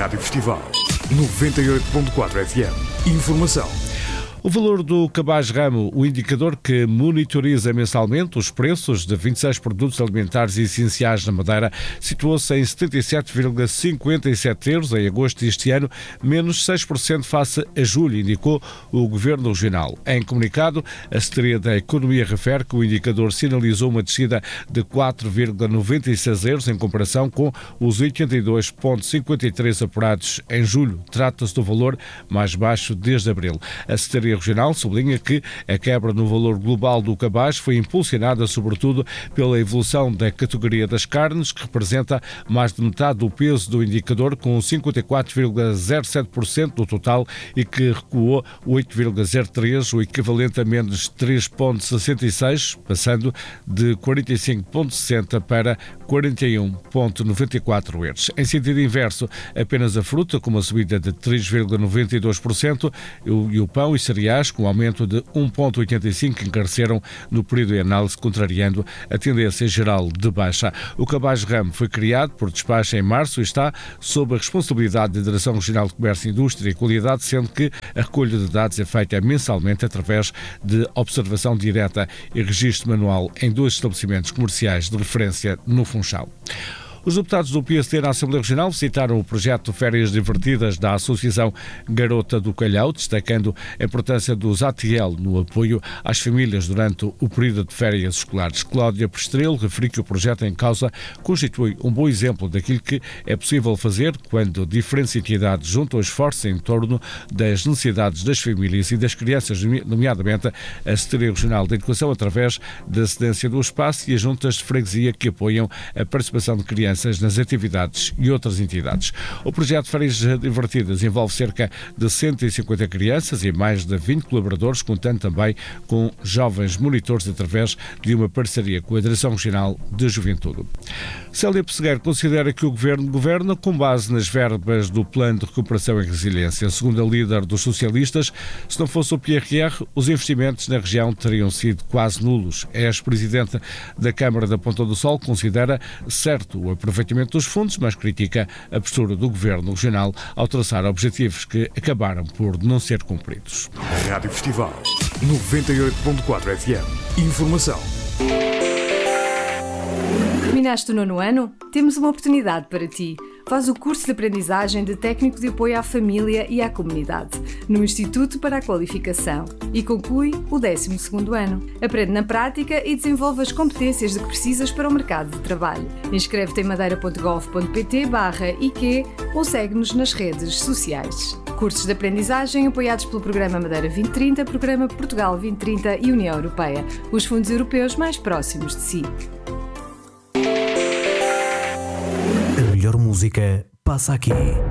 Rádio Festival 98.4 FM. Informação. O valor do cabaz ramo, o indicador que monitoriza mensalmente os preços de 26 produtos alimentares essenciais na Madeira, situou-se em 77,57 euros em agosto deste ano, menos 6% face a julho, indicou o Governo Regional. Em comunicado, a Secretaria da Economia refere que o indicador sinalizou uma descida de 4,96 euros em comparação com os 82,53 apurados em julho. Trata-se do valor mais baixo desde abril. A Secretaria Regional sublinha que a quebra no valor global do cabaz foi impulsionada sobretudo pela evolução da categoria das carnes, que representa mais de metade do peso do indicador, com 54,07% do total, e que recuou 8,03%, o equivalente a menos 3,66%, passando de 45,60 para 41,94 euros. Em sentido inverso, apenas a fruta, com uma subida de 3,92%, e o pão e cereais, com um aumento de 1,85%, encareceram no período de análise, contrariando a tendência geral de baixa. O cabaz ramo foi criado por despacho em março e está sob a responsabilidade da Direção Regional de Comércio, Indústria e Qualidade, sendo que a recolha de dados é feita mensalmente através de observação direta e registro manual em 2 estabelecimentos comerciais de referência no Funchal. Os deputados do PSD na Assembleia Regional visitaram o projeto Férias Divertidas da Associação Garota do Calhau, destacando a importância dos ATL no apoio às famílias durante o período de férias escolares. Cláudia Pestrelo referiu que o projeto em causa constitui um bom exemplo daquilo que é possível fazer quando diferentes entidades juntam esforços em torno das necessidades das famílias e das crianças, nomeadamente a Secretaria Regional da Educação, através da cedência do espaço, e as juntas de freguesia que apoiam a participação de crianças nas atividades e outras entidades. O projeto Férias Divertidas envolve cerca de 150 crianças e mais de 20 colaboradores, contando também com jovens monitores através de uma parceria com a Direção Regional de Juventude. Célia Pessegueiro considera que o Governo governa com base nas verbas do Plano de Recuperação e Resiliência. Segundo a líder dos socialistas, se não fosse o PRR, os investimentos na região teriam sido quase nulos. A ex-presidente da Câmara da Ponta do Sol considera certo o aproveitamento dos fundos, mas critica a postura do Governo Regional ao traçar objetivos que acabaram por não ser cumpridos. Rádio Festival 98.4 FM. Informação. Terminaste o 9º ano? Temos uma oportunidade para ti. Faz o curso de aprendizagem de Técnico de Apoio à Família e à Comunidade no Instituto para a Qualificação e conclui o 12º ano. Aprende na prática e desenvolve as competências de que precisas para o mercado de trabalho. Inscreve-te em madeira.gov.pt/IQ ou segue-nos nas redes sociais. Cursos de aprendizagem apoiados pelo Programa Madeira 2030, Programa Portugal 2030 e União Europeia, os fundos europeus mais próximos de si. A melhor música passa aqui.